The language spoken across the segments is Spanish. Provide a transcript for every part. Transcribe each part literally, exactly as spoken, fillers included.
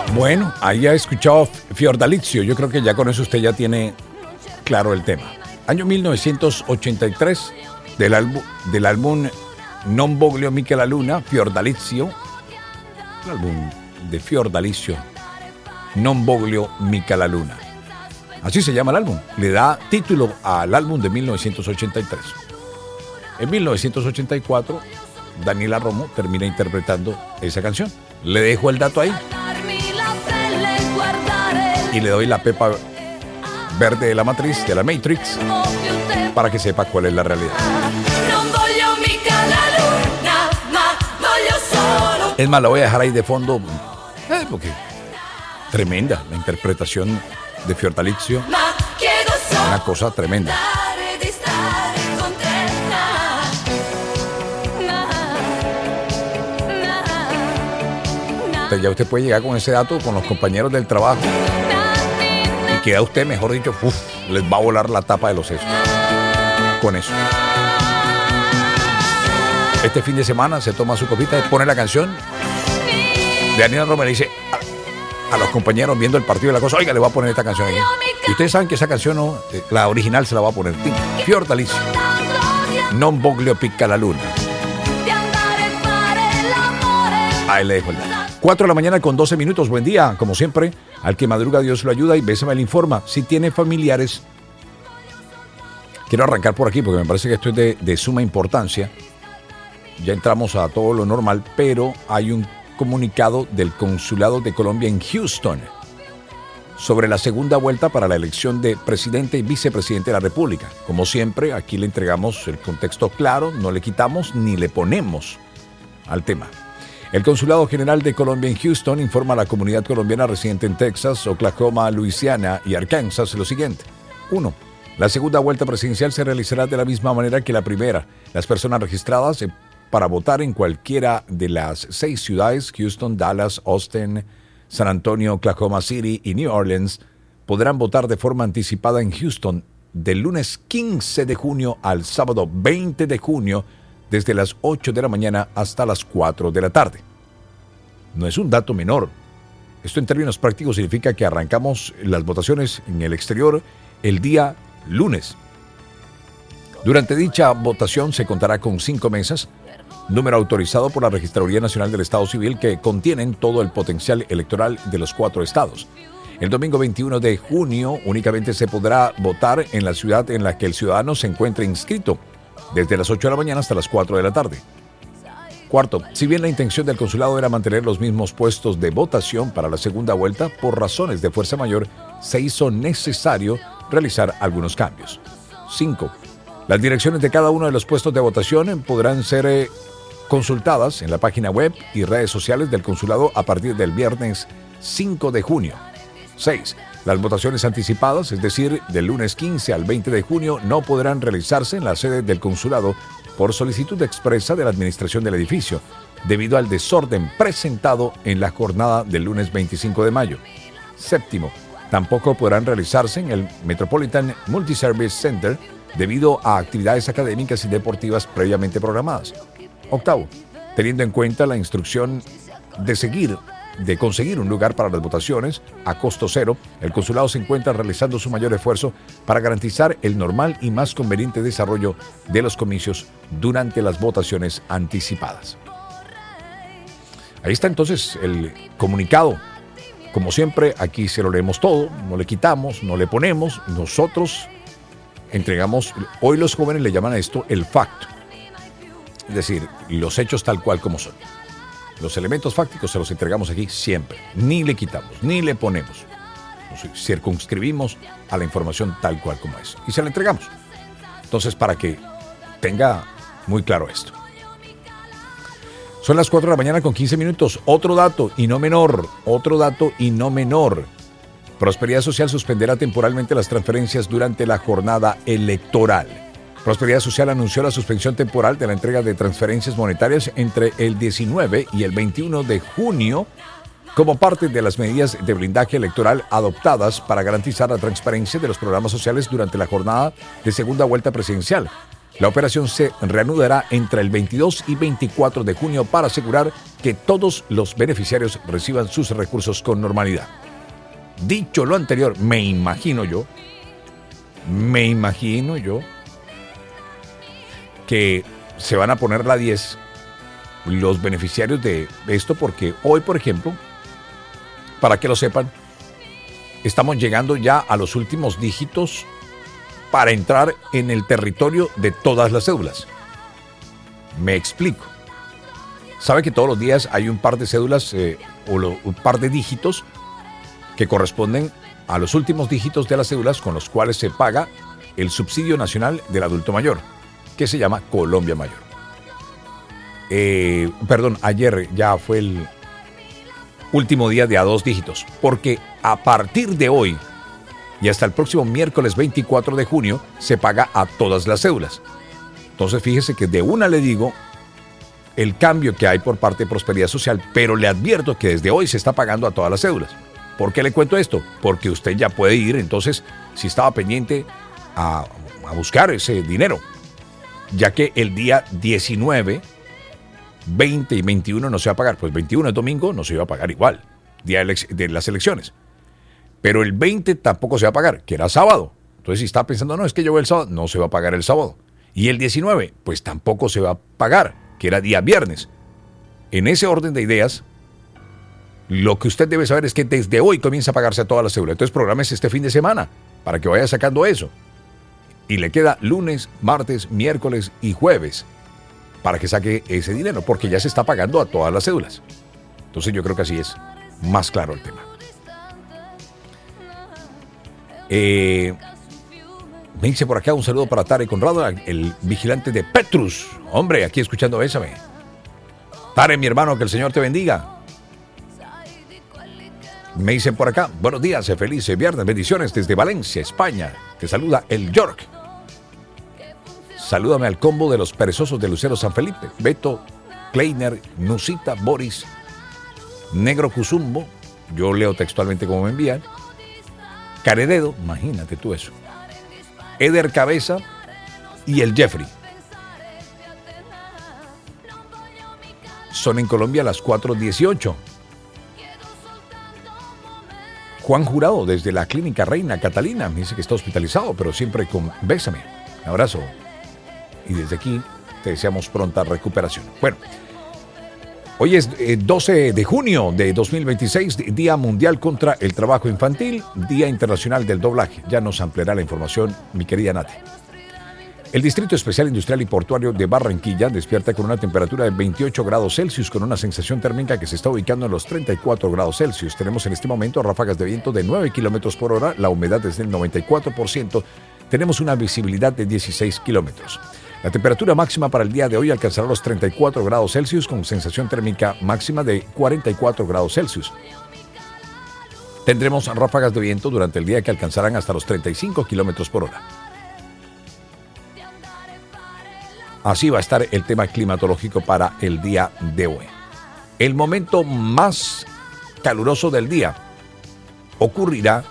Bueno, ahí ha escuchado Fiordalizio. Yo creo que ya con eso usted ya tiene claro el tema. Año mil novecientos ochenta y tres, del, álbum, del álbum Non voglio mica la luna, Fiordalizio. El álbum de Fiordalizio, Non voglio mica la luna. Así se llama el álbum. Le da título al álbum de mil novecientos ochenta y tres. En mil novecientos ochenta y cuatro, Daniela Romo termina interpretando esa canción. Le dejo el dato ahí. Y le doy la pepa verde de la matriz, de la Matrix, para que sepa cuál es la realidad. Es más, la voy a dejar ahí de fondo, eh, porque tremenda la interpretación de Fiordalizio. Una cosa tremenda. Entonces ya usted puede llegar con ese dato con los compañeros del trabajo. Y queda usted, mejor dicho, uf, les va a volar la tapa de los sesos. Con eso. Este fin de semana se toma su copita y pone la canción de Daniela Romero y dice a, a los compañeros viendo el partido de la cosa, oiga, le voy a poner esta canción aquí. Y ustedes saben que esa canción, no, la original se la va a poner Fiordalizio, Non voglio mica la luna. Ahí le dejo el dato. cuatro de la mañana con doce minutos. Buen día, como siempre. Al que madruga Dios lo ayuda y Bésame le informa. Si tiene familiares, quiero arrancar por aquí porque me parece que esto es de, de suma importancia. Ya entramos a todo lo normal, pero hay un comunicado del Consulado de Colombia en Houston sobre la segunda vuelta para la elección de presidente y vicepresidente de la República. Como siempre, aquí le entregamos el contexto claro, no le quitamos ni le ponemos al tema. El Consulado General de Colombia en Houston informa a la comunidad colombiana residente en Texas, Oklahoma, Luisiana y Arkansas lo siguiente. uno. La segunda vuelta presidencial se realizará de la misma manera que la primera. Las personas registradas para votar en cualquiera de las seis ciudades, Houston, Dallas, Austin, San Antonio, Oklahoma City y New Orleans, podrán votar de forma anticipada en Houston del lunes quince de junio al sábado veinte de junio, desde las ocho de la mañana hasta las cuatro de la tarde. No es un dato menor. Esto en términos prácticos significa que arrancamos las votaciones en el exterior el día lunes. Durante dicha votación se contará con cinco mesas, número autorizado por la Registraduría Nacional del Estado Civil, que contienen todo el potencial electoral de los cuatro estados. El domingo veintiuno de junio únicamente se podrá votar en la ciudad en la que el ciudadano se encuentre inscrito, desde las ocho de la mañana hasta las cuatro de la tarde. Cuarto, si bien la intención del consulado era mantener los mismos puestos de votación para la segunda vuelta, por razones de fuerza mayor, se hizo necesario realizar algunos cambios. Cinco, las direcciones de cada uno de los puestos de votación podrán ser eh, consultadas en la página web y redes sociales del consulado a partir del viernes cinco de junio. Seis, las votaciones anticipadas, es decir, del lunes quince al veinte de junio, no podrán realizarse en la sede del consulado por solicitud expresa de la administración del edificio, debido al desorden presentado en la jornada del lunes veinticinco de mayo. Séptimo, tampoco podrán realizarse en el Metropolitan Multiservice Center debido a actividades académicas y deportivas previamente programadas. Octavo, teniendo en cuenta la instrucción de seguir de conseguir un lugar para las votaciones a costo cero, el consulado se encuentra realizando su mayor esfuerzo para garantizar el normal y más conveniente desarrollo de los comicios durante las votaciones anticipadas. Ahí está entonces el comunicado. Como siempre, aquí se lo leemos todo, no le quitamos, no le ponemos, nosotros entregamos, hoy los jóvenes le llaman a esto el facto, es decir, los hechos tal cual como son. Los elementos fácticos se los entregamos aquí siempre. Ni le quitamos, ni le ponemos. Nos circunscribimos a la información tal cual como es. Y se la entregamos. Entonces, para que tenga muy claro esto. Son las cuatro de la mañana con quince minutos. Otro dato y no menor. Otro dato y no menor. Prosperidad Social suspenderá temporalmente las transferencias durante la jornada electoral. Prosperidad Social anunció la suspensión temporal de la entrega de transferencias monetarias entre el diecinueve y el veintiuno de junio como parte de las medidas de blindaje electoral adoptadas para garantizar la transparencia de los programas sociales durante la jornada de segunda vuelta presidencial. La operación se reanudará entre el veintidós y veinticuatro de junio para asegurar que todos los beneficiarios reciban sus recursos con normalidad. Dicho lo anterior, me imagino yo, me imagino yo que se van a poner la diez los beneficiarios de esto, porque hoy, por ejemplo, para que lo sepan, estamos llegando ya a los últimos dígitos para entrar en el territorio de todas las cédulas. Me explico. Sabe que todos los días hay un par de cédulas eh, o lo, un par de dígitos que corresponden a los últimos dígitos de las cédulas con los cuales se paga el subsidio nacional del adulto mayor, que se llama Colombia Mayor. Eh, perdón, ayer ya fue el último día de a dos dígitos, porque a partir de hoy y hasta el próximo miércoles veinticuatro de junio se paga a todas las cédulas. Entonces fíjese que de una le digo el cambio que hay por parte de Prosperidad Social, pero le advierto que desde hoy se está pagando a todas las cédulas. ¿Por qué le cuento esto? Porque usted ya puede ir, entonces, si estaba pendiente a, a buscar ese dinero, ya que el día diecinueve, veinte y veintiuno no se va a pagar. Pues veintiuno es domingo, no se iba a pagar igual, día de las elecciones. Pero el veinte tampoco se va a pagar, que era sábado. Entonces, si está pensando, no, es que yo voy el sábado, no se va a pagar el sábado. Y el diecinueve, pues tampoco se va a pagar, que era día viernes. En ese orden de ideas, lo que usted debe saber es que desde hoy comienza a pagarse a todas las cédulas. Entonces, prográmese este fin de semana para que vaya sacando eso. Y le queda lunes, martes, miércoles y jueves para que saque ese dinero, porque ya se está pagando a todas las cédulas. Entonces, yo creo que así es más claro el tema. Eh, me dice por acá un saludo para Tare Conrado, el vigilante de Petrus. Hombre, aquí escuchando Bésame. Tare, mi hermano, que el Señor te bendiga. Me dicen por acá, buenos días, feliz viernes, bendiciones desde Valencia, España. Te saluda el York. Salúdame al combo de los perezosos de Lucero San Felipe. Beto, Kleiner, Nusita, Boris, Negro Cuzumbo. Yo leo textualmente como me envían. Carededo, imagínate tú eso. Eder Cabeza y el Jeffrey. Son en Colombia las cuatro dieciocho. Juan Jurado, desde la Clínica Reina Catalina, me dice que está hospitalizado, pero siempre con Bésame. Un abrazo. Y desde aquí te deseamos pronta recuperación. Bueno, hoy es doce de junio de dos mil veintiséis, Día Mundial contra el Trabajo Infantil, Día Internacional del Doblaje. Ya nos ampliará la información mi querida Nati. El Distrito Especial Industrial y Portuario de Barranquilla despierta con una temperatura de veintiocho grados Celsius, con una sensación térmica que se está ubicando en los treinta y cuatro grados Celsius. Tenemos en este momento ráfagas de viento de nueve kilómetros por hora, la humedad es del noventa y cuatro por ciento, tenemos una visibilidad de dieciséis kilómetros. La temperatura máxima para el día de hoy alcanzará los treinta y cuatro grados Celsius con sensación térmica máxima de cuarenta y cuatro grados Celsius. Tendremos ráfagas de viento durante el día que alcanzarán hasta los treinta y cinco kilómetros por hora. Así va a estar el tema climatológico para el día de hoy. El momento más caluroso del día ocurrirá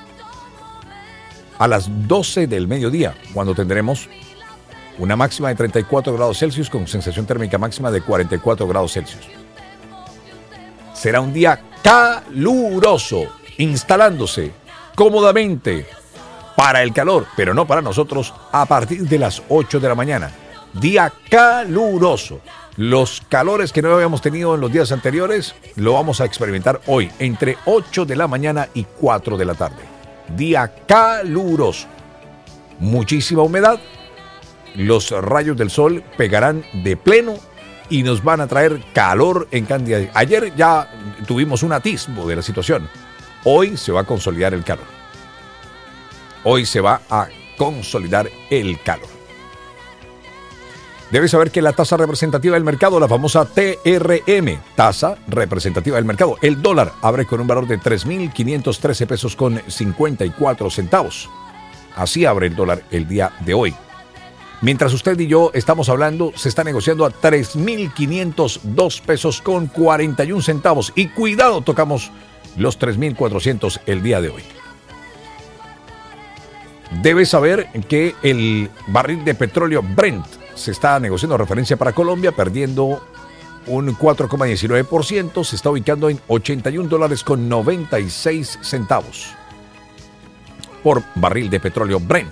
a las doce del mediodía, cuando tendremos una máxima de treinta y cuatro grados Celsius con sensación térmica máxima de cuarenta y cuatro grados Celsius. Será un día caluroso, instalándose cómodamente para el calor, pero no para nosotros, a partir de las ocho de la mañana. Día caluroso. Los calores que no habíamos tenido en los días anteriores lo vamos a experimentar hoy, entre ocho de la mañana y cuatro de la tarde. Día caluroso. Muchísima humedad. Los rayos del sol pegarán de pleno y nos van a traer calor en cantidad. Ayer ya tuvimos un atisbo de la situación. Hoy se va a consolidar el calor. Hoy se va a consolidar el calor. Debes saber que la tasa representativa del mercado, la famosa T R M, tasa representativa del mercado, el dólar abre con un valor de tres mil quinientos trece pesos con cincuenta y cuatro centavos. Así abre el dólar el día de hoy. Mientras usted y yo estamos hablando, se está negociando a tres mil quinientos dos pesos con cuarenta y un centavos. Y cuidado, tocamos los tres mil cuatrocientos el día de hoy. Debes saber que el barril de petróleo Brent se está negociando referencia para Colombia, perdiendo un cuatro coma diecinueve por ciento, se está ubicando en ochenta y un dólares con noventa y seis centavos por barril de petróleo Brent.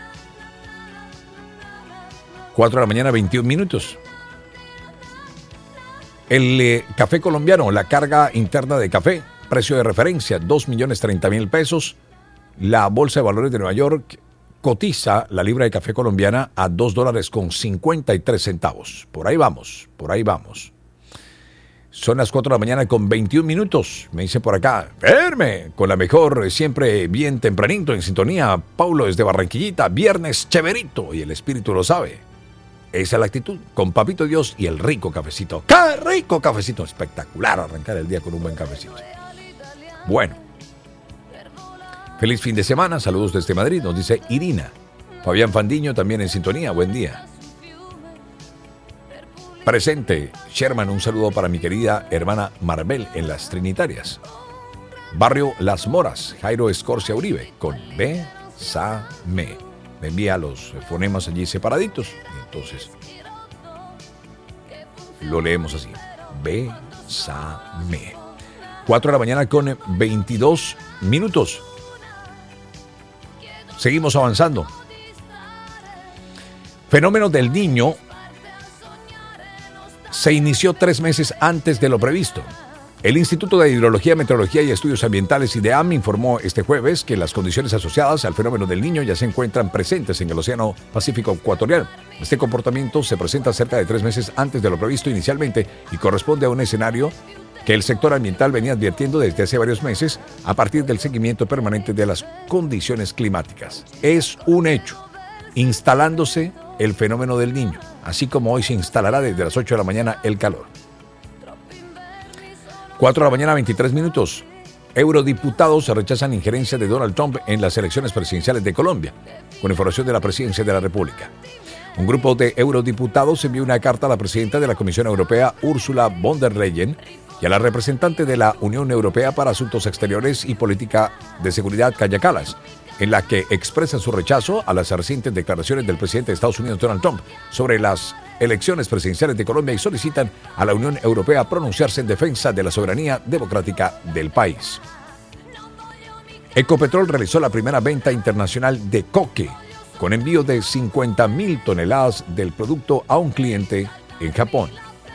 cuatro de la mañana, veintiún minutos. El eh, café colombiano, la carga interna de café, precio de referencia, dos millones treinta mil pesos. La Bolsa de Valores de Nueva York cotiza la libra de café colombiana a dos dólares con cincuenta y tres centavos. Por ahí vamos, por ahí vamos. Son las cuatro de la mañana con veintiún minutos. Me dice por acá, verme con la mejor, siempre bien tempranito, en sintonía. Paulo desde Barranquillita, viernes chéverito, y el espíritu lo sabe. Esa es la actitud, con Papito Dios y el rico cafecito. ¡Qué rico cafecito! Espectacular arrancar el día con un buen cafecito. Bueno, feliz fin de semana, saludos desde Madrid, nos dice Irina. Fabián Fandiño también en sintonía, buen día. Presente, Sherman, un saludo para mi querida hermana Marbel en las Trinitarias. Barrio Las Moras, Jairo Escorcia Uribe, con Bésame. Me envía los fonemas allí separaditos, y entonces lo leemos así. Bésame. cuatro de la mañana con veintidós minutos. Seguimos avanzando. Fenómeno del Niño se inició tres meses antes de lo previsto. El Instituto de Hidrología, Meteorología y Estudios Ambientales, IDEAM, informó este jueves que las condiciones asociadas al fenómeno del Niño ya se encuentran presentes en el Océano Pacífico Ecuatorial. Este comportamiento se presenta cerca de tres meses antes de lo previsto inicialmente y corresponde a un escenario que el sector ambiental venía advirtiendo desde hace varios meses a partir del seguimiento permanente de las condiciones climáticas. Es un hecho, instalándose el fenómeno del Niño, así como hoy se instalará desde las ocho de la mañana el calor. cuatro de la mañana, veintitrés minutos. Eurodiputados rechazan injerencia de Donald Trump en las elecciones presidenciales de Colombia, con información de la Presidencia de la República. Un grupo de eurodiputados envió una carta a la presidenta de la Comisión Europea, Ursula von der Leyen, y a la representante de la Unión Europea para Asuntos Exteriores y Política de Seguridad, Kaja Kallas, en la que expresan su rechazo a las recientes declaraciones del presidente de Estados Unidos, Donald Trump, sobre las elecciones presidenciales de Colombia y solicitan a la Unión Europea pronunciarse en defensa de la soberanía democrática del país. Ecopetrol realizó la primera venta internacional de coque, con envío de cincuenta mil toneladas del producto a un cliente en Japón.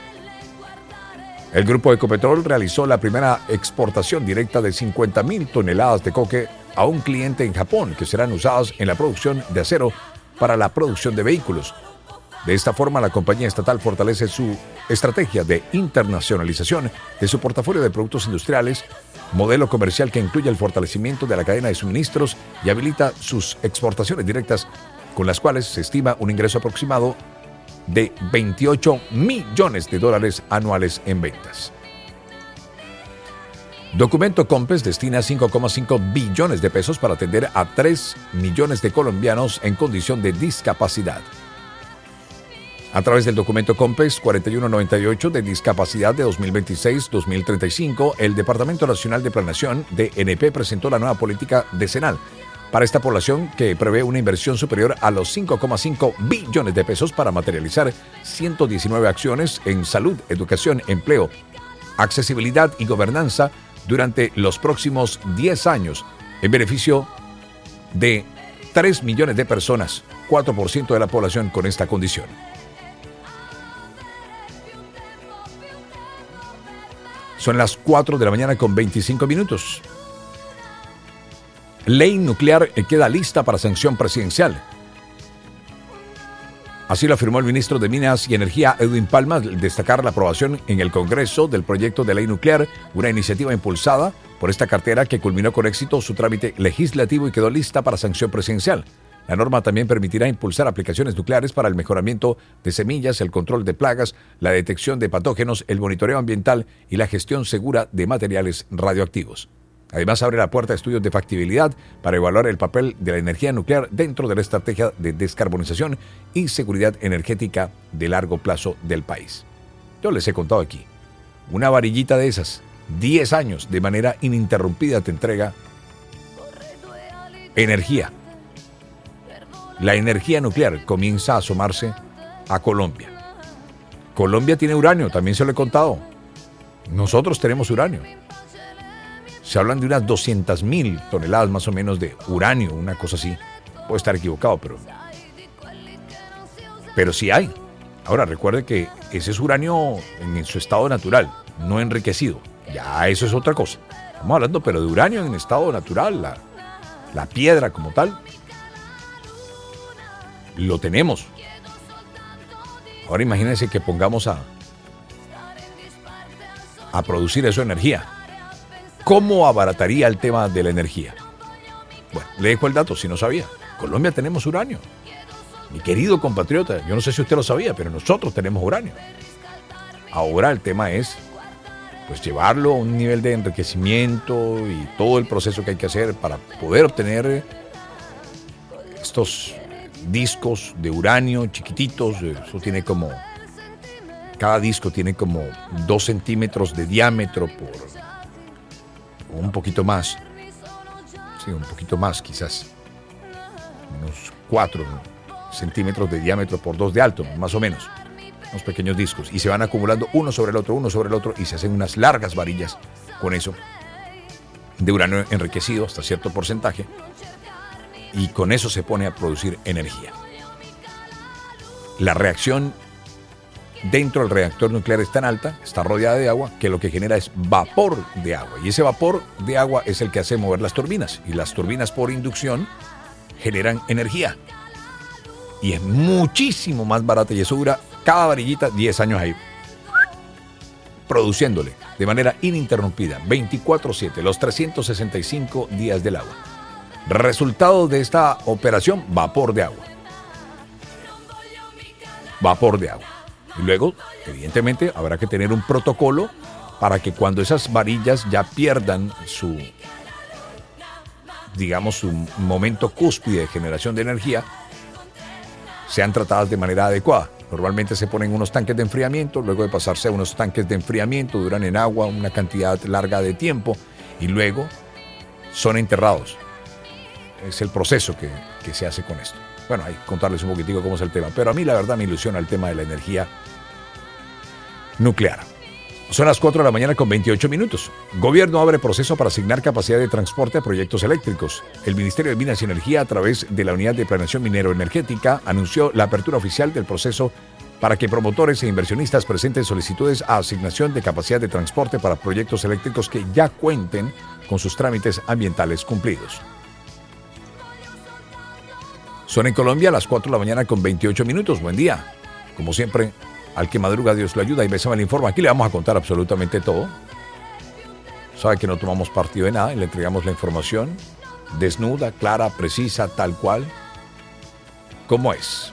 El grupo Ecopetrol realizó la primera exportación directa de cincuenta mil toneladas de coque a un cliente en Japón, que serán usadas en la producción de acero para la producción de vehículos. De esta forma, la compañía estatal fortalece su estrategia de internacionalización de su portafolio de productos industriales, modelo comercial que incluye el fortalecimiento de la cadena de suministros y habilita sus exportaciones directas, con las cuales se estima un ingreso aproximado de veintiocho millones de dólares anuales en ventas. Documento Compass destina cinco coma cinco billones de pesos para atender a tres millones de colombianos en condición de discapacidad. A través del documento Compass cuarenta y uno noventa y ocho de discapacidad de dos mil veintiséis a dos mil treinta y cinco, el Departamento Nacional de Planeación de N P presentó la nueva política decenal para esta población, que prevé una inversión superior a los cinco coma cinco billones de pesos para materializar ciento diecinueve acciones en salud, educación, empleo, accesibilidad y gobernanza durante los próximos diez años, en beneficio de tres millones de personas, cuatro por ciento de la población con esta condición. Son las cuatro de la mañana con veinticinco minutos. Ley nuclear queda lista para sanción presidencial. Así lo afirmó el ministro de Minas y Energía, Edwin Palma, al destacar la aprobación en el Congreso del proyecto de ley nuclear, una iniciativa impulsada por esta cartera que culminó con éxito su trámite legislativo y quedó lista para sanción presidencial. La norma también permitirá impulsar aplicaciones nucleares para el mejoramiento de semillas, el control de plagas, la detección de patógenos, el monitoreo ambiental y la gestión segura de materiales radioactivos. Además, abre la puerta a estudios de factibilidad para evaluar el papel de la energía nuclear dentro de la estrategia de descarbonización y seguridad energética de largo plazo del país. Yo les he contado aquí, una varillita de esas, diez años de manera ininterrumpida te entrega energía. la energía nuclear comienza a asomarse a Colombia. Colombia tiene uranio, también se lo he contado. Nosotros tenemos uranio. Se hablan de unas doscientas mil toneladas más o menos de uranio, una cosa así. Puedo estar equivocado, pero... Pero sí hay. Ahora, recuerde que ese es uranio en su estado natural, no enriquecido. Ya eso es otra cosa. Estamos hablando, pero de uranio en estado natural, la, la piedra como tal. Lo tenemos. Ahora imagínense que pongamos a, a producir eso de energía. ¿Cómo abarataría el tema de la energía? Bueno, le dejo el dato si no sabía. Colombia tenemos uranio. Mi querido compatriota, yo no sé si usted lo sabía, pero nosotros tenemos uranio. Ahora el tema es pues llevarlo a un nivel de enriquecimiento y todo el proceso que hay que hacer para poder obtener estos discos de uranio chiquititos. Eso tiene como, cada disco tiene como dos centímetros de diámetro por, o un poquito más, sí, un poquito más quizás, unos cuatro centímetros de diámetro por dos de alto, más o menos, unos pequeños discos, y se van acumulando uno sobre el otro, uno sobre el otro, y se hacen unas largas varillas con eso de uranio enriquecido hasta cierto porcentaje, y con eso se pone a producir energía. La reacción dentro del reactor nuclear es tan alta, está rodeada de agua, que lo que genera es vapor de agua, y ese vapor de agua es el que hace mover las turbinas, y las turbinas por inducción generan energía. Y es muchísimo más barata, y eso dura cada varillita diez años ahí, produciéndole de manera ininterrumpida, veinticuatro siete, los trescientos sesenta y cinco días del agua. Resultado de esta operación, vapor de agua. Vapor de agua. Y luego, evidentemente, habrá que tener un protocolo para que cuando esas varillas ya pierdan su, digamos, su momento cúspide de generación de energía, sean tratadas de manera adecuada. Normalmente se ponen unos tanques de enfriamiento, luego de pasarse a unos tanques de enfriamiento, duran en agua una cantidad larga de tiempo y luego son enterrados. Es el proceso que, que se hace con esto. Bueno, hay que contarles un poquitico cómo es el tema, pero a mí la verdad me ilusiona el tema de la energía nuclear. Son las cuatro de la mañana con veintiocho minutos. Gobierno abre proceso para asignar capacidad de transporte a proyectos eléctricos. El Ministerio de Minas y Energía, a través de la Unidad de Planeación Minero-Energética, anunció la apertura oficial del proceso para que promotores e inversionistas presenten solicitudes a asignación de capacidad de transporte para proyectos eléctricos que ya cuenten con sus trámites ambientales cumplidos. Son en Colombia las cuatro de la mañana con veintiocho minutos. Buen día. Como siempre, al que madruga Dios lo ayuda y Bésame le informa. Aquí le vamos a contar absolutamente todo. Sabe que no tomamos partido de nada y le entregamos la información desnuda, clara, precisa, tal cual, como es.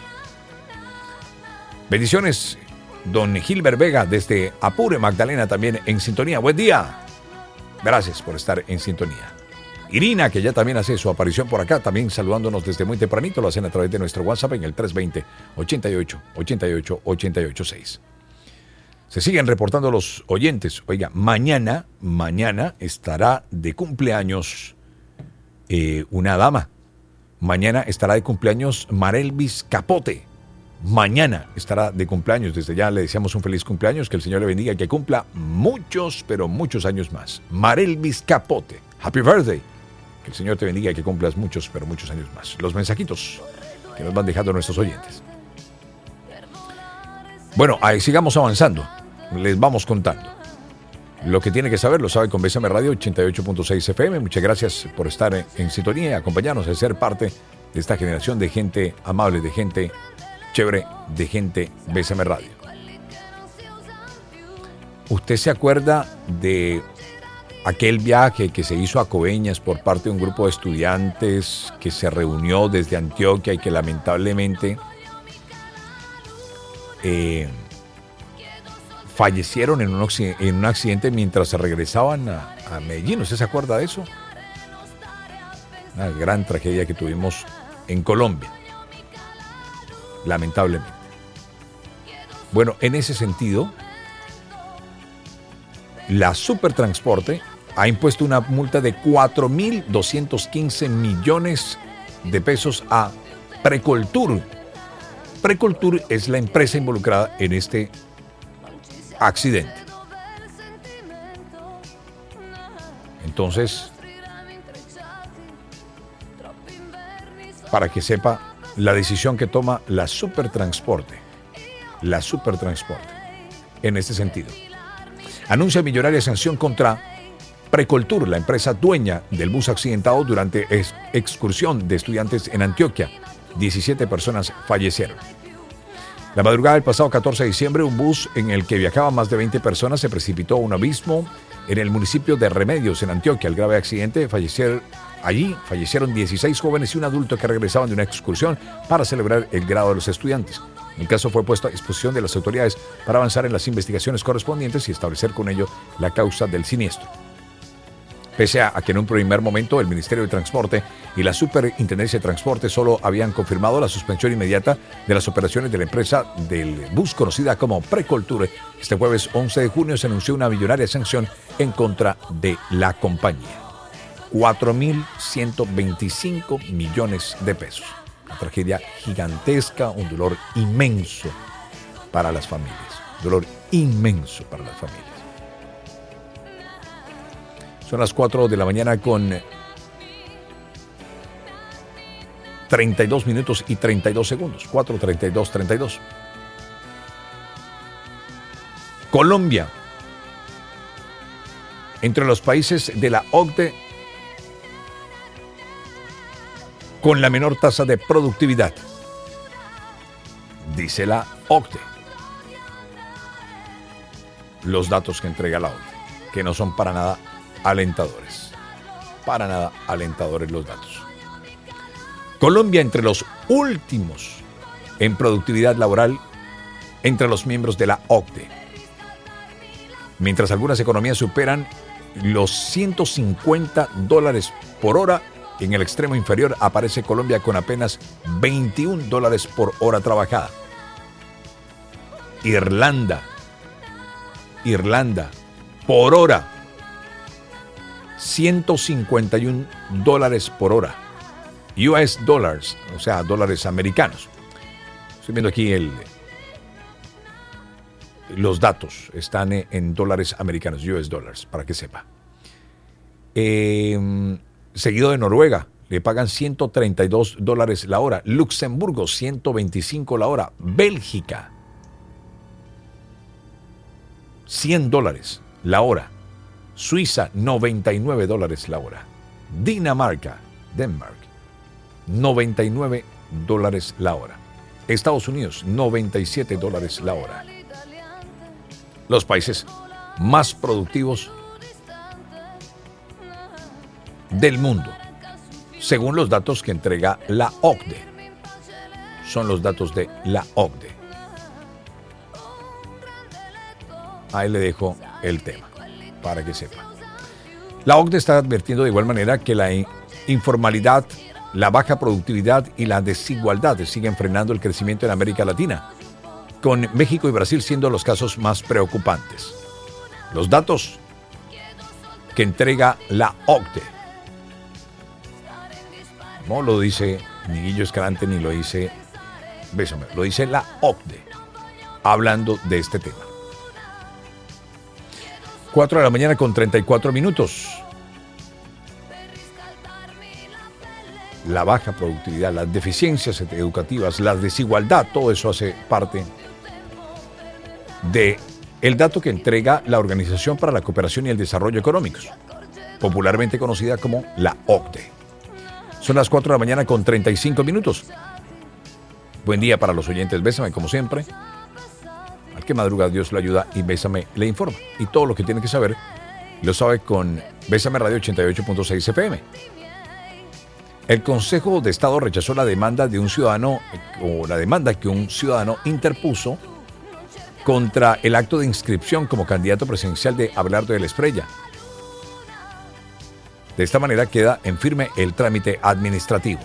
Bendiciones, don Gilbert Vega, desde Apure, Magdalena, también en sintonía. Buen día. Gracias por estar en sintonía. Irina, que ya también hace su aparición por acá, también saludándonos desde muy tempranito, lo hacen a través de nuestro WhatsApp en el tres veinte, ochenta y ocho, ochenta y ocho, ochenta y ocho seis. Se siguen reportando los oyentes. Oiga, mañana, mañana estará de cumpleaños eh, una dama. Mañana estará de cumpleaños Marelvis Capote. Mañana estará de cumpleaños. Desde ya le deseamos un feliz cumpleaños, que el Señor le bendiga y que cumpla muchos, pero muchos años más. Marelvis Capote. Happy birthday. Que el Señor te bendiga y que cumplas muchos, pero muchos años más. Los mensajitos que nos van dejando nuestros oyentes. Bueno, ahí sigamos avanzando. Les vamos contando. Lo que tiene que saber lo sabe con Bésame Radio ochenta y ocho punto seis F M. Muchas gracias por estar en, en sintonía y acompañarnos a ser parte de esta generación de gente amable, de gente chévere, de gente Bésame Radio. ¿Usted se acuerda de aquel viaje que se hizo a Coveñas por parte de un grupo de estudiantes que se reunió desde Antioquia y que lamentablemente eh, fallecieron en un, en un accidente mientras se regresaban a, a Medellín? ¿Usted se acuerda de eso? Una gran tragedia que tuvimos en Colombia, lamentablemente. Bueno, en ese sentido, la Supertransporte ha impuesto una multa de cuatro mil doscientos quince millones de pesos a Precoltur. Precoltur es la empresa involucrada en este accidente. Entonces, para que sepa la decisión que toma la Supertransporte, la Supertransporte, en este sentido. Anuncia millonaria sanción contra Precoltur, la empresa dueña del bus accidentado durante ex- excursión de estudiantes en Antioquia. diecisiete personas fallecieron. La madrugada del pasado catorce de diciembre, un bus en el que viajaban más de veinte personas se precipitó a un abismo en el municipio de Remedios, en Antioquia. El grave accidente fallecieron, allí fallecieron dieciséis jóvenes y un adulto que regresaban de una excursión para celebrar el grado de los estudiantes. El caso fue puesto a disposición de las autoridades para avanzar en las investigaciones correspondientes y establecer con ello la causa del siniestro. Pese a que en un primer momento el Ministerio de Transporte y la Superintendencia de Transporte solo habían confirmado la suspensión inmediata de las operaciones de la empresa del bus conocida como Precoltur, este jueves once de junio se anunció una millonaria sanción en contra de la compañía. cuatro mil ciento veinticinco millones de pesos. Una tragedia gigantesca, un dolor inmenso para las familias. Dolor inmenso para las familias. Son las cuatro de la mañana con treinta y dos minutos y treinta y dos segundos. cuatro, treinta y dos, treinta y dos. Colombia. Entre los países de la O C D E con la menor tasa de productividad. Dice la O C D E. Los datos que entrega la O C D E, que no son para nada alentadores. Para nada alentadores los datos. Colombia entre los últimos en productividad laboral entre los miembros de la O C D E. Mientras algunas economías superan los ciento cincuenta dólares por hora, en el extremo inferior aparece Colombia con apenas veintiún dólares por hora trabajada. Irlanda. Irlanda. Por hora. ciento cincuenta y un dólares por hora. U S dollars, o sea, dólares americanos. Estoy viendo aquí el, los datos. Están en dólares americanos, U S dollars, para que sepa. Eh, seguido de Noruega, le pagan ciento treinta y dos dólares la hora. Luxemburgo, ciento veinticinco la hora. Bélgica, cien dólares la hora. Suiza, noventa y nueve dólares la hora. Dinamarca, Denmark, noventa y nueve dólares la hora. Estados Unidos, noventa y siete dólares la hora. Los países más productivos del mundo, según los datos que entrega la O C D E. Son los datos de la O C D E. Ahí le dejo el tema, para que sepa. La O C D E está advirtiendo de igual manera que la informalidad, la baja productividad y la desigualdad siguen frenando el crecimiento en América Latina, con México y Brasil siendo los casos más preocupantes. Los datos que entrega la O C D E. No lo dice ni Guillo Escalante ni lo dice Bésame, lo dice la O C D E, hablando de este tema. cuatro de la mañana con treinta y cuatro minutos. La baja productividad, las deficiencias educativas, la desigualdad, todo eso hace parte de el dato que entrega la Organización para la Cooperación y el Desarrollo Económicos, popularmente conocida como la O C D E. Son las cuatro de la mañana con treinta y cinco minutos. Buen día para los oyentes. Bésame, como siempre. Al que madruga, Dios lo ayuda y Bésame le informa. Y todo lo que tiene que saber lo sabe con Bésame Radio ochenta y ocho punto seis F M. El Consejo de Estado rechazó la demanda de un ciudadano o la demanda que un ciudadano interpuso contra el acto de inscripción como candidato presidencial de Abelardo de la Espriella. De esta manera queda en firme el trámite administrativo.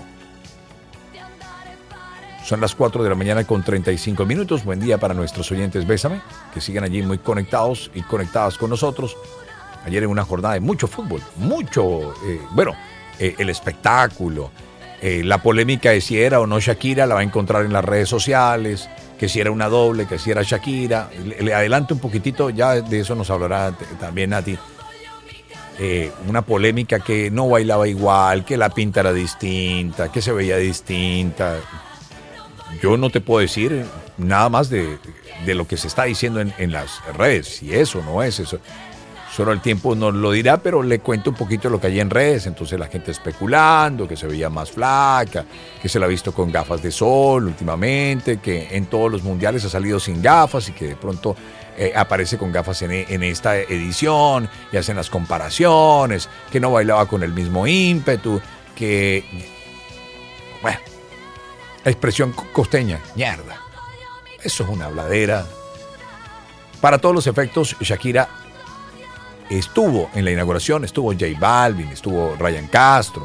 Son las cuatro de la mañana con treinta y cinco minutos. Buen día para nuestros oyentes Bésame, que siguen allí muy conectados y conectadas con nosotros. Ayer en una jornada de mucho fútbol, mucho, eh, bueno, eh, el espectáculo, Eh, la polémica de si era o no Shakira la va a encontrar en las redes sociales, que si era una doble, que si era Shakira. Le, le adelanto un poquitito, ya de eso nos hablará t- también Nati. Eh, una polémica que no bailaba igual, que la pinta era distinta, que se veía distinta. Yo no te puedo decir nada más de, de lo que se está diciendo en, en las redes, si eso no es eso. Solo el tiempo nos lo dirá, pero le cuento un poquito lo que hay en redes. Entonces la gente especulando que se veía más flaca, que se la ha visto con gafas de sol últimamente, que en todos los mundiales ha salido sin gafas y que de pronto eh, aparece con gafas en, en esta edición y hacen las comparaciones, que no bailaba con el mismo ímpetu, que... Bueno, expresión costeña, mierda. Eso es una habladera. Para todos los efectos, Shakira estuvo en la inauguración, estuvo J Balvin, estuvo Ryan Castro.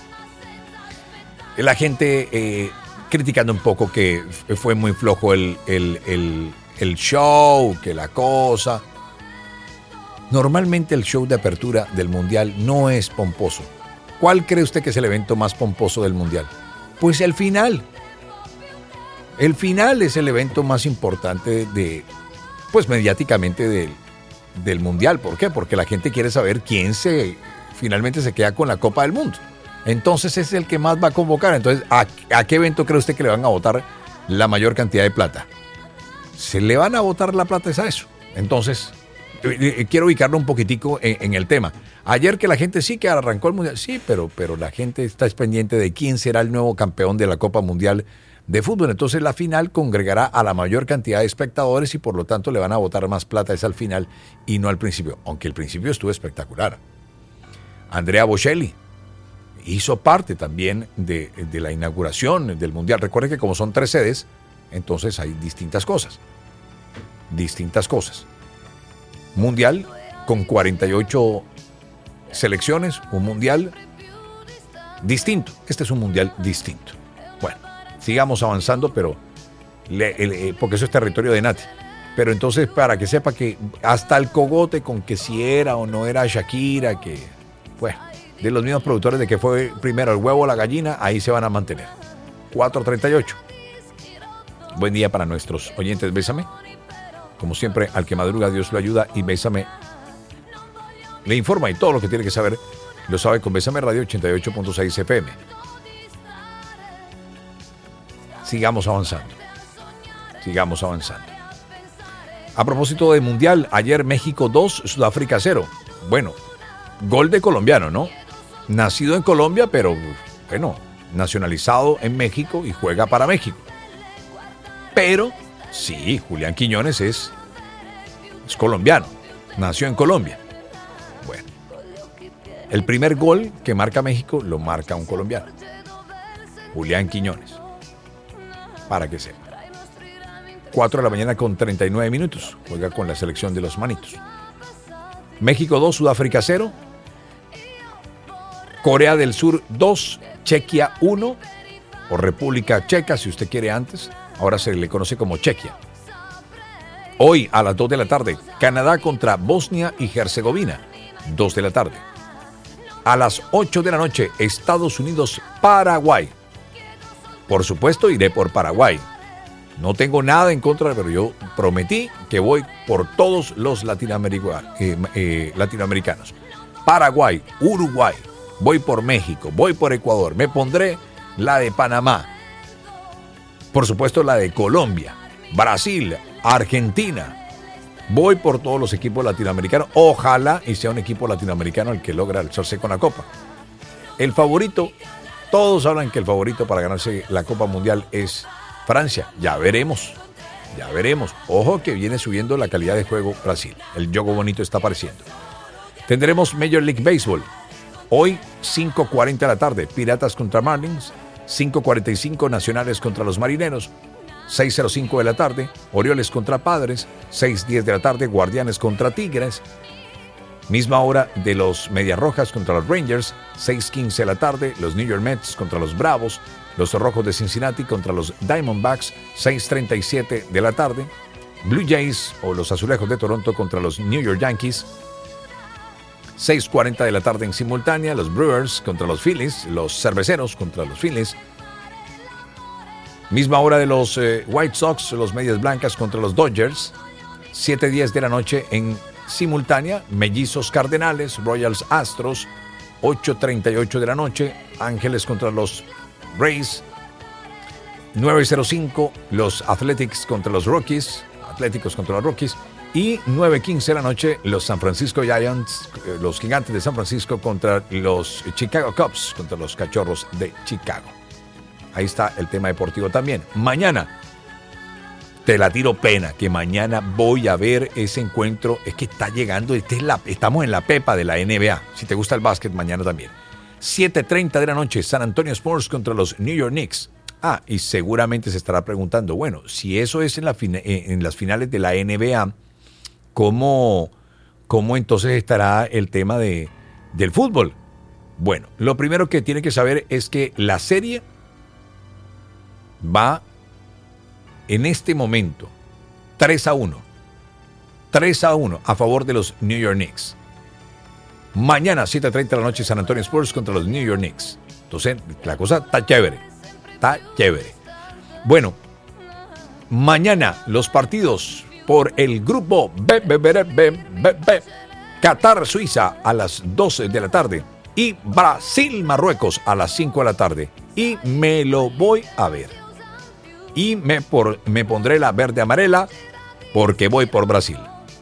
La gente eh, criticando un poco que fue muy flojo el, el, el, el show, que la cosa. Normalmente el show de apertura del Mundial no es pomposo. ¿Cuál cree usted que es el evento más pomposo del Mundial? Pues el final. El final es el evento más importante de, pues mediáticamente del del Mundial. ¿Por qué? Porque la gente quiere saber quién se finalmente se queda con la Copa del Mundo. Entonces es el que más va a convocar. Entonces, ¿a, a qué evento cree usted que le van a votar la mayor cantidad de plata? Se le van a votar la plata es a eso. Entonces, eh, eh, quiero ubicarlo un poquitico en, en el tema. Ayer que la gente sí que arrancó el Mundial, sí, pero, pero la gente está pendiente de quién será el nuevo campeón de la Copa Mundial de fútbol. Entonces la final congregará a la mayor cantidad de espectadores y por lo tanto le van a botar más plata es al final y no al principio, aunque el principio estuvo espectacular. Andrea Bocelli hizo parte también de, de la inauguración del Mundial. Recuerden que como son tres sedes, entonces hay distintas cosas. Distintas cosas. Mundial con cuarenta y ocho selecciones, un mundial distinto. Este es un mundial distinto. Bueno, sigamos avanzando, pero le, le, porque eso es territorio de Nati. Pero entonces, para que sepa que hasta el cogote con que si era o no era Shakira, que, bueno, de los mismos productores de que fue primero el huevo o la gallina, ahí se van a mantener. cuatro treinta y ocho. Buen día para nuestros oyentes. Bésame. Como siempre, al que madruga, Dios lo ayuda y Bésame le informa y todo lo que tiene que saber lo sabe con Bésame Radio ochenta y ocho punto seis F M. Sigamos avanzando. Sigamos avanzando. A propósito de Mundial, ayer México dos, Sudáfrica cero. Bueno, gol de colombiano, ¿no? Nacido en Colombia, pero, bueno, nacionalizado en México y juega para México. Pero, sí, Julián Quiñones es, es colombiano. Nació en Colombia. Bueno, el primer gol que marca México lo marca un colombiano. Julián Quiñones. Para que sepa. cuatro de la mañana con treinta y nueve minutos. Juega con la selección de los manitos. México dos, Sudáfrica cero. Corea del Sur dos, Chequia uno. O República Checa, si usted quiere antes. Ahora se le conoce como Chequia. Hoy a las dos de la tarde, Canadá contra Bosnia y Herzegovina. dos de la tarde. A las ocho de la noche, Estados Unidos, Paraguay. Por supuesto, iré por Paraguay. No tengo nada en contra, pero yo prometí que voy por todos los latinoamericanos. Eh, eh, latinoamericanos. Paraguay, Uruguay, voy por México, voy por Ecuador. Me pondré la de Panamá. Por supuesto, la de Colombia, Brasil, Argentina. Voy por todos los equipos latinoamericanos. Ojalá y sea un equipo latinoamericano el que logra alzarse con la copa. El favorito... Todos hablan que el favorito para ganarse la Copa Mundial es Francia. Ya veremos, ya veremos. Ojo que viene subiendo la calidad de juego Brasil. El juego bonito está apareciendo. Tendremos Major League Baseball. Hoy, cinco cuarenta de la tarde, Piratas contra Marlins. cinco cuarenta y cinco, Nacionales contra los Marineros. seis cero cinco de la tarde, Orioles contra Padres. seis diez de la tarde, Guardianes contra Tigres. Misma hora de los Medias Rojas contra los Rangers, seis quince de la tarde, los New York Mets contra los Bravos, los Rojos de Cincinnati contra los Diamondbacks, seis treinta y siete de la tarde, Blue Jays o los Azulejos de Toronto contra los New York Yankees, seis cuarenta de la tarde en simultánea, los Brewers contra los Phillies, los Cerveceros contra los Phillies. Misma hora de los eh, White Sox, los Medias Blancas contra los Dodgers. siete diez de la noche en simultánea, Mellizos Cardenales, Royals Astros. ocho treinta y ocho de la noche, Ángeles contra los Rays. nueve cero cinco, los Athletics contra los Rockies. Atléticos contra los Rockies. Y nueve quince de la noche, los San Francisco Giants, los Gigantes de San Francisco contra los Chicago Cubs, contra los Cachorros de Chicago. Ahí está el tema deportivo también. Mañana, te la tiro plena, que mañana voy a ver ese encuentro. Es que está llegando, este es la, estamos en la pepa de la N B A. Si te gusta el básquet, mañana también. siete treinta de la noche, San Antonio Spurs contra los New York Knicks. Ah, y seguramente se estará preguntando, bueno, si eso es en, la fina, en las finales de la N B A, ¿cómo, cómo entonces estará el tema de, del fútbol? Bueno, lo primero que tiene que saber es que la serie va en este momento tres a uno. tres a uno a favor de los New York Knicks. Mañana, siete treinta de la noche, San Antonio Spurs contra los New York Knicks. Entonces, la cosa está chévere. Está chévere. Bueno, mañana los partidos por el grupo B, B, B, B, B, B. Qatar, Suiza a las doce de la tarde y Brasil, Marruecos a las cinco de la tarde. Y me lo voy a ver. Y me, por, me pondré la verde amarela porque voy por Brasil.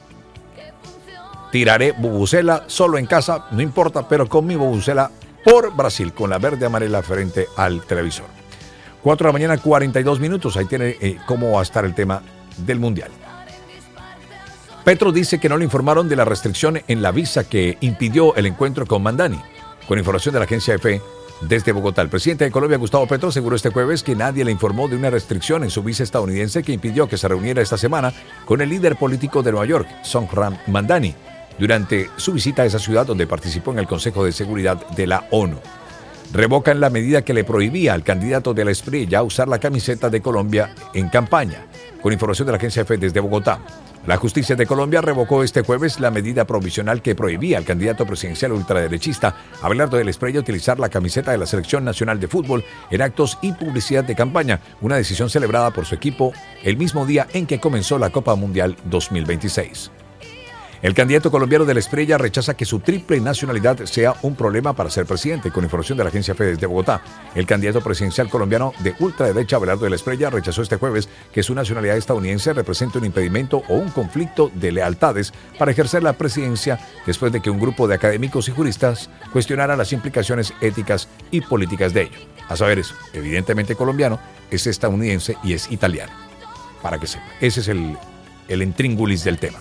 Tiraré bubucela solo en casa, no importa, pero con mi bubucela por Brasil, con la verde amarela frente al televisor. cuatro de la mañana, cuarenta y dos minutos. Ahí tiene eh, cómo va a estar el tema del Mundial. Petro dice que no le informaron de la restricción en la visa que impidió el encuentro con Mandani. Con información de la agencia EFE desde Bogotá, el presidente de Colombia, Gustavo Petro, aseguró este jueves que nadie le informó de una restricción en su visa estadounidense que impidió que se reuniera esta semana con el líder político de Nueva York, Zohran Mamdani, durante su visita a esa ciudad donde participó en el Consejo de Seguridad de la ONU. Revocan la medida que le prohibía al candidato de la Espriella usar la camiseta de Colombia en campaña. Con información de la agencia EFE desde Bogotá, la justicia de Colombia revocó este jueves la medida provisional que prohibía al candidato presidencial ultraderechista Abelardo de la Espriella utilizar la camiseta de la Selección Nacional de Fútbol en actos y publicidad de campaña, una decisión celebrada por su equipo el mismo día en que comenzó la Copa Mundial dos mil veintiséis. El candidato colombiano de la Espriella rechaza que su triple nacionalidad sea un problema para ser presidente. Con información de la agencia EFE desde Bogotá, el candidato presidencial colombiano de ultraderecha, Abelardo de la Espriella, rechazó este jueves que su nacionalidad estadounidense represente un impedimento o un conflicto de lealtades para ejercer la presidencia después de que un grupo de académicos y juristas cuestionara las implicaciones éticas y políticas de ello. A saber, es evidentemente colombiano, es estadounidense y es italiano. Para que sepa, ese es el, el intríngulis del tema.